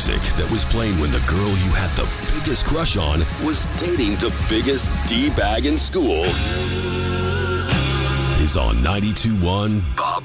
music that was playing when the girl you had the biggest crush on was dating the biggest D-bag in school is on 92.1 Bob